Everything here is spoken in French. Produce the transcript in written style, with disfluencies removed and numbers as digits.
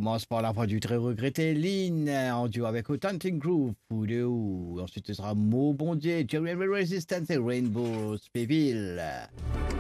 commence par la voix du très regretté Lynn, en duo avec Authentic Groove, Poudou. Ensuite, ce sera Mo Bondier, Jeremy Resistance et Rainbow Speville.